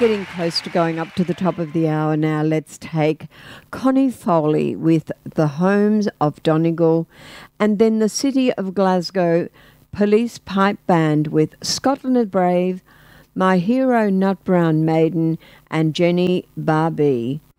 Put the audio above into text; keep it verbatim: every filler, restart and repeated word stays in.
getting close to going up to the top of the hour now. Let's take Connie Foley with The Homes of Donegal, and then the City of Glasgow Police Pipe Band with Scotland Brave, My Hero Nut Brown Maiden, and Jenny Barbie.